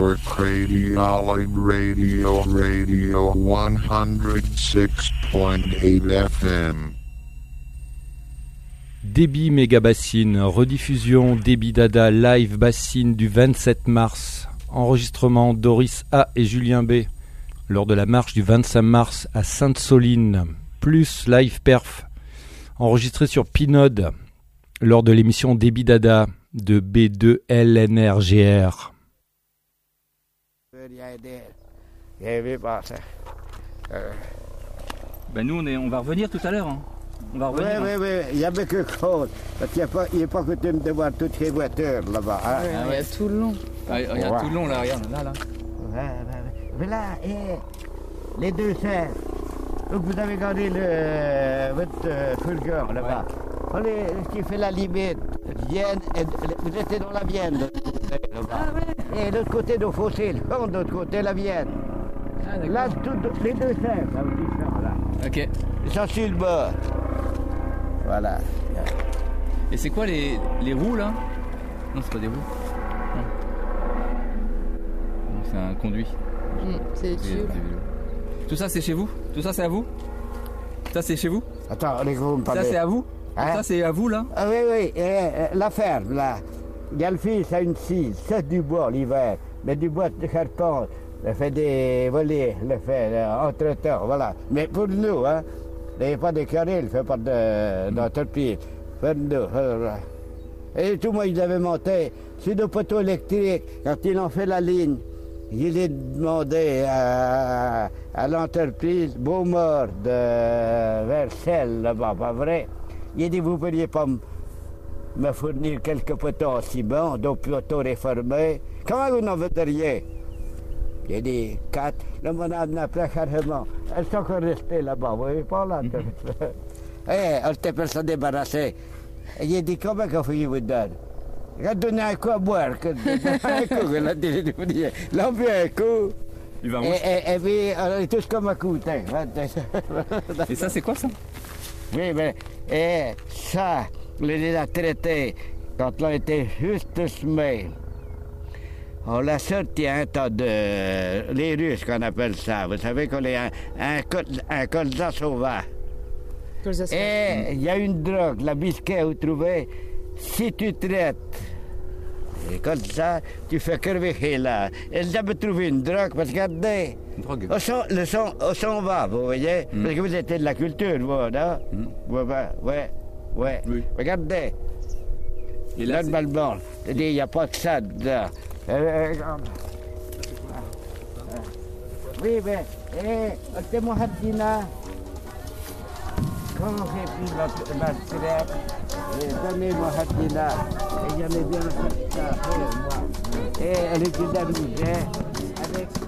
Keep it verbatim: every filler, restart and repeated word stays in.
Network Radio, Live Radio, Radio one oh six point eight F M. Débit Méga Bassine, rediffusion Débit Dada live Bassine du vingt-sept mars. Enregistrement Doris A et Julien B. Lors de la marche du vingt-cinq mars à Sainte-Soline. Plus live perf. Enregistré sur Pinode. Lors de l'émission Débit Dada de B deux L N R G R. Ben nous on, est, on va revenir tout à l'heure. Hein. On va revenir. Oui, oui, oui, il y a quelque chose. Parce qu'il n'est pas, pas coutume de voir toutes ces voitures là-bas. Hein? Ah, il y a tout le long. Ah, regarde ouais. Tout le long là, regarde, là, là. Ouais, ouais, ouais. Mais là, eh, les deux serres. Donc vous avez gardé le, votre euh, fulgure là-bas. Ouais. On est, ce qui fait la limite. Vienne, et, vous étiez dans la Vienne. Là-bas. Ah, ouais. Et l'autre côté de fossé, de l'autre côté la Vienne. Ah, là, tout, les deux serres, là, là. Ok. Ils sont sur le bord. Voilà. Et c'est quoi les, les roues là? Non, c'est pas des roues. Non. Non, c'est un conduit. Mmh, c'est des tuyaux. Tout ça c'est chez vous? Tout ça c'est à vous? Ça c'est chez vous? Attends, les gros, me Ça c'est à vous? Hein? Ça c'est à vous là? Ah oui, oui, euh, la ferme là. Il y a le fils à une scie, c'est du bois l'hiver, mais du bois de carton. Le fait des volets, le fait euh, entre-temps, voilà. Mais pour nous, hein. Il n'y a pas de carré, il ne fait pas d'entreprise. Et tout moi, ils avaient monté sur le poteau électrique. Quand ils ont fait la ligne, ils ont demandé à, à l'entreprise Beaumort de Versailles, là-bas, pas vrai? Il a dit, vous ne pourriez pas me fournir quelques poteaux en ciment, donc poteaux réformés. Comment vous n'en faites rien? Il y a des quatre, le monade n'a pas carrément. Elles sont encore restées là-bas, vous voyez pas là. Eh, elle était pour se débarrasser. Il a dit, comment qu'on fait vous donne? Il a donné un coup à boire. Un coup, il a dit, l'on fait un coup. Il va et, et, et puis, on est tous comme un coup. Et ça, c'est quoi ça? Oui, mais et ça, il l'a traité quand on était juste semé. On l'a sorti un tas de... les Russes qu'on appelle ça. Vous savez qu'on est un, un, col, un colza sauvage. Colza sauvage. Et il y a une drogue, la bisquet, vous trouvez, si tu traites les colza, tu fais crever là. Ils avaient trouvé une drogue, parce que regardez, une drogue. Au son, le son, au son va, vous voyez, mm. Parce que vous êtes de la culture, vous, non? Mm. Ouais, ouais, ouais. Oui. Regardez. Et là, le bon, il n'y a pas que ça dedans. Euh, oui, mais, eh, c'est mon Hadina. Quand j'ai pris la, la traite, donnez-moi Hadina. Et j'en ai bien fait ça, moi. Et elle était d'arriver avec.